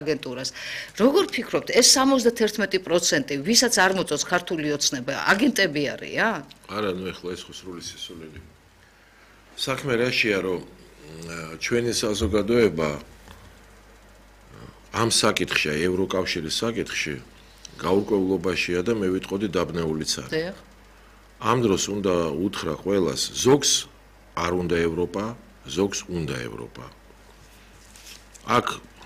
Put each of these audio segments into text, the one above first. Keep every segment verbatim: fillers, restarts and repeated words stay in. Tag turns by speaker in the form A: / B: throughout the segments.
A: აგენტურას. როგორ ფიქრობთ, ეს სამოცდათერთმეტი პროცენტი, ვისაც არ მოწონს ქართული ოცნება, აგენტები არიან?
B: არა, ნუ ეხლა ეს ხო სრული სისულელი. საქმე რაშია, რომ ჩვენი საზოგადოება ამ საკითხში, ევროკავშირის საკითხში, გაურკვევლობაშია და მე ვიტყოდი დაბნეულიც არის. ამ დროს უნდა უთხრა ყველას, ზოგს არ უნდა ევროპა, ზოგს უნდა ევროპა. აქ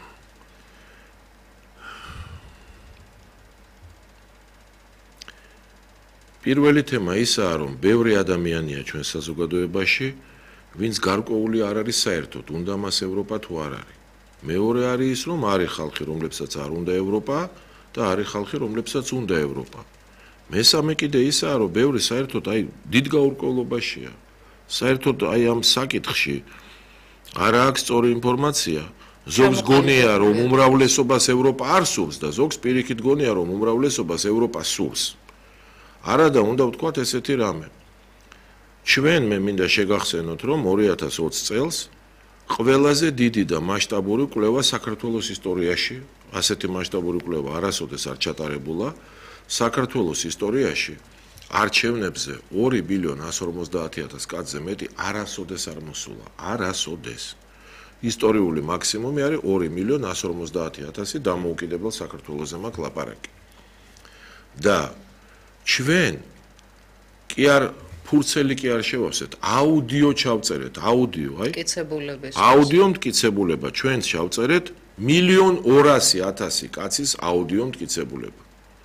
B: პირველი თემა ისაა, რომ ბევრი ადამიანია ჩვენ საზოგადოებაში, ვინც გარკვეული არ არის საერთოდ, უნდა მას ევროპა თუ არ არის. მეორე არის ის, რომ არის ხალხი, რომლებსაც არ უნდა ევროპა და არის ხალხი, რომლებსაც უნდა ევროპა. მესამე კიდე ისაა, რომ ბევრი საერთოდ აი დიდ გაურკვევლობაშია. საერთოდ აი ამ საკითხში არ აქვს სწორი ინფორმაცია. ზოგს გონია, რომ უმრავლესობას ევროპა არ სურს და ზოგს პირიქით გონია, რომ უმრავლესობას ევროპა სურს. არა და უნდა ვთქვათ ესეთი რამე. ჩვენ მე მინდა შეგახსენოთ, რომ ორი ათას ოცი წელს ყველაზე დიდი და მასშტაბური კვლევა საქართველოს ისტორიაში, ასეთი მასშტაბური კვლევა არასოდეს არ ჩატარებულა, საქართველოს ისტორიაში არჩევნებზე ორი ბილიონ ასი ორმოცდაათი ათას კაცზე მეტი არასოდეს არ მოსულა, არასოდეს. ისტორიული მაქსიმუმი არის ორი მილიონ ასი ორმოცდაათი ათასი დამოუკიდებელ საქართველოზე მაქვს ლაპარაკი. და ჩვენ კი არ ფურცელი კი არ შევავსეთ, აუდიო ჩავწერეთ, აუდიო, აი.
A: მტკიცებულების.
B: აუდიო მტკიცებულება, ჩვენ ჩავწერეთ მილიონ ორასი ათასი კაცის აუდიო მტკიცებულება.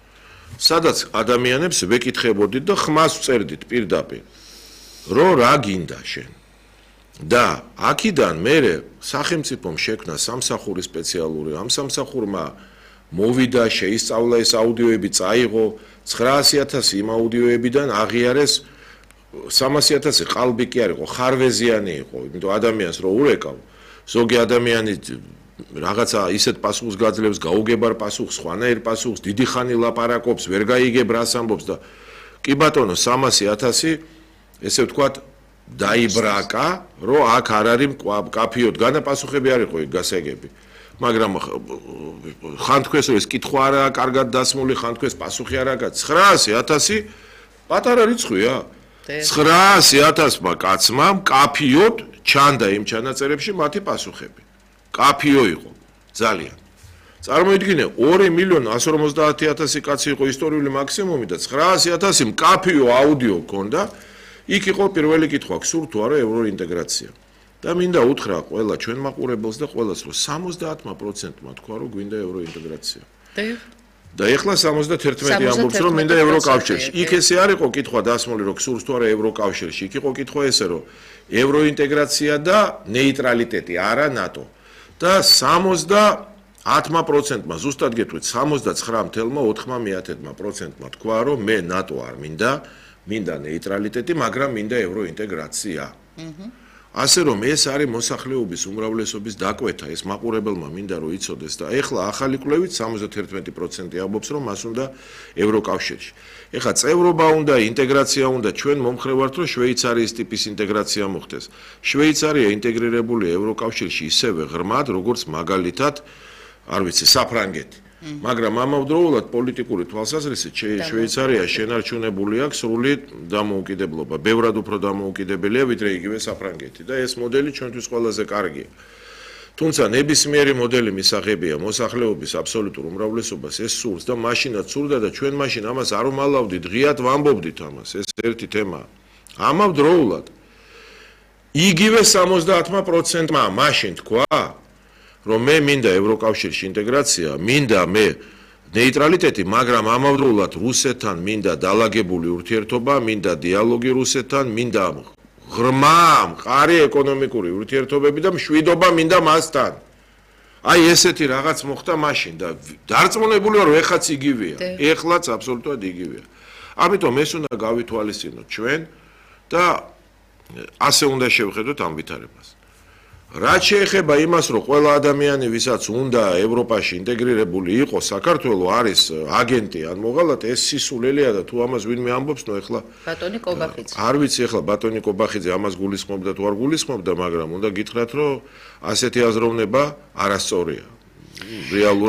B: სადაც ადამიანებს ვეკითხებოდით და ხმას ვწერდით პირდაპირ, რომ რა გინდა შენ. და აქედან მერე სახელმწიფომ შექმნა სამსახური სპეციალური, ამ სამსახურმა მოვიდა, შეისწავლა ეს აუდიოები, წაიღო ცხრაასი ათასი იმ აუდიოებიდან აღიარეს სამასი ათასი ყალბი კი არ იყო, ხარვეზიანი იყო, იმიტომ ადამიანს რო ურეკავ, ზოგი ადამიანი რაღაცა ისეთ პასუხს გაძლევს, გაუგებარ პასუხს, ხვანაირ პასუხს, დიდი ხანი ლაპარაკობს, ვერ გაიგებ რას ამბობს და კი ბატონო სამასი ათასი ესე ვთქვათ დაიბრაკა, რომ აქ არ არის კაფიოდ განაპასუხები არ იყო იქ გასაგები. მაგრამ ხან თქვენს რომ ეს კითხვა არაა კარგად დასმული, ხან თქვენს პასუხი არაა, ცხრაასი ათასი პატარა რიცხვია. ცხრაასი ათასმა კაცმა კაფიოდ ჩანდა იმ ჩანაწერებში მათი პასუხები. კაფიო იყო ძალიან. წარმოიდგინე ორი მილიონ ასი ორმოცდაათი ათასი კაცი იყო ისტორიული მაქსიმუმი და ცხრაასი ათასი კაფიო აუდიო ჰქონდა. იქ იყო პირველი კითხვა, გსურთ თუ არა ევროინტეგრაცია. და მინდა უთხრა ყველა ჩვენ მაყურებელს და ყველას, რომ სამოცდაათმა პროცენტმა თქვა, რომ გვინდა ევროინტეგრაცია. და ეხლა სამოცდათერთმეტი ამბობს, რომ მინდა ევროკავშირში. იქ ესე არ იყო კითხვა დასმული, რომ გსურთ თუ არა ევროკავშირში. იქ იყო კითხვა ესე, რომ ევროინტეგრაცია და ნეიტრალიტეტი, არა ნატო. და სამოცდაათმა პროცენტმა, ზუსტად გეტყვით, სამოცდაცხრა ათეულმა ოთხმა პროცენტმა თქვა, რომ მე ნატო არ მინდა, მინდა ნეიტრალიტეტი, მაგრამ მინდა ევროინტეგრაცია. ასე რომ ეს არის მოსახლეობის უმრავლესობის დაკვეთა, ეს მაყურებელმა მინდა რომ იცოდეს და ეხლა ახალი კვლევით სამოცდათერთმეტი პროცენტი ამბობს, რომ მას უნდა ევროკავშირში. ეხლა წევრობა უნდა, ინტეგრაცია უნდა, ჩვენ მომხრე ვართ, რომ შვეიცარიის ტიპის ინტეგრაცია მოხდეს. შვეიცარია ინტეგრირებულია ევროკავშირში ისევე ღრმად, როგორც მაგალითად, არ ვიცი, საფრანგეთი. მაგრამ ამავდროულად პოლიტიკური თვალსაზრისით შვეიცარია შენარჩუნებული აქვს სრული დამოუკიდებლობა, ბევრად უფრო დამოუკიდებელია ვიდრე იგივე საფრანგეთი და ეს მოდელი ჩვენთვის ყველაზე კარგია. თუმცა ნებისმიერი მოდელი მისაღებია მოსახლეობის აბსოლუტურ უმრავლესობას ეს სურს და მაშინაც სურდა და ჩვენ მაშინ ამას არ ვმალავდით, ღიად ვამბობდით ამას, ეს ერთი თემაა. ამავდროულად იგივე სამოცდაათმა პროცენტმა მაშინ თქვა რომ მე მინდა ევროკავშირში ინტეგრაცია, მინდა მე ნეიტრალიტეტი, მაგრამ ამავდროულად რუსეთთან მინდა დალაგებული ურთიერთობა, მინდა დიალოგი რუსეთთან, მინდა ღრმა, მყარი ეკონომიკური ურთიერთობები და მშვიდობა მინდა მასთან. აი ესეთი რაღაც მოხდა მაშინ და დარწმუნებული ვარ, რომ ეხლაც იგივეა. ეხლაც აბსოლუტურად იგივეა. ამიტომ ეს უნდა გავითვალისწინოთ ჩვენ და ასე უნდა შევხედოთ ამ ვითარებას. რაც შეეხება იმას, რომ ყველა ადამიანი, ვისაც უნდა ევროპაში ინტეგრირებული იყოს, საქართველო არის აგენტი ან მოღალატე, ეს სისულელეა და თუ ამას ვინმე ამბობს, ნუ ეხლა
A: ბატონი კობახიძე.
B: არ ვიცი ეხლა ბატონი კობახიძე ამას გულისხმობდა თუ არ გულისხმობდა, მაგრამ უნდა გითხრათ, რომ ასეთი აზროვნება არასწორია. რეალურად